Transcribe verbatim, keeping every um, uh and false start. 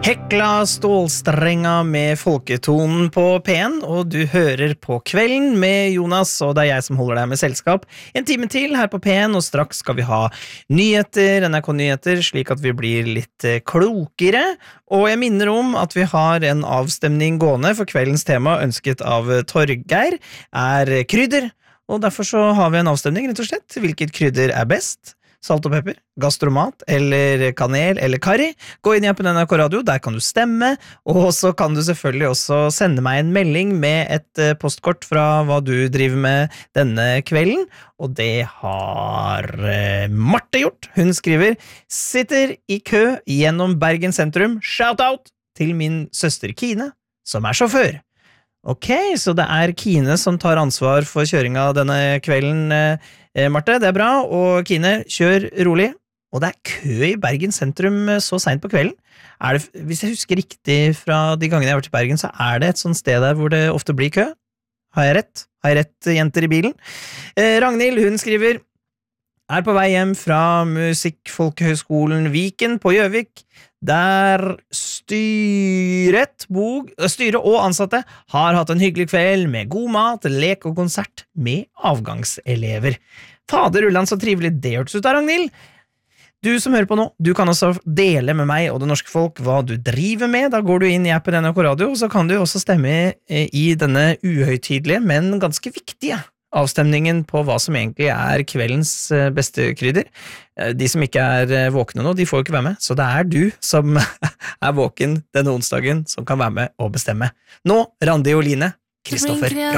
Hekla stålstrenga med folketonen på P en, og du hører på Kvelden med Jonas, og det er jeg som holder deg med selskap. En time til her på P en, og straks skal vi ha nyheter, N R K-nyheter, slik at vi blir litt klokere. Og jeg minner om at vi har en avstemning gående, for kveldens tema, ønsket av Torgeir, er krydder. Og derfor så har vi en avstemning, rett og slett. Hvilket krydder er best? Salt og pepper, gastromat, eller kanel, eller karri. Gå inn i appen N R K Radio, der kan du stemme, og så kan du selvfølgelig også sende meg en melding med et postkort fra hva du driver med denne kvelden, og det har Marte gjort. Hun skriver, sitter i kø gjennom Bergen sentrum, shout out til min søster Kine, som er sjåfør. Ok, så det er Kine som tar ansvar for kjøringa denne kvelden, eh, Marte, det er bra, og Kine, kjør rolig. Og det er kø i Bergen sentrum så sent på kvelden. Er det, hvis jeg husker riktig fra de gangene jeg har vært i Bergen, så er det et sånt sted der hvor det ofte blir kø. Har jeg rett? Har jeg rett, jenter i bilen? Eh, Ragnhild, hun skriver, er på vei hjem fra Musikkfolkehøgskolen Viken på Gjøvik, der styret, bog, styret og ansatte har hatt en hyggelig kveld med god mat, lek og konsert med avgangselever. Fader Ulland, så trivelig det hørtes ut av, Ragnhild. Du som hører på nå, du kan også dele med meg og det norske folk hva du driver med. Da går du inn i appen N R K Radio, og så kan du også stemme i denne uhøytidelige, men ganske viktige avstemningen på hva som egentlig er kveldens beste krydder. De som ikke er våkne nå, de får jo ikke være med, så det er du som er våken denne onsdagen som kan være med og bestemme. Nå, Randi og Line, Kristoffer.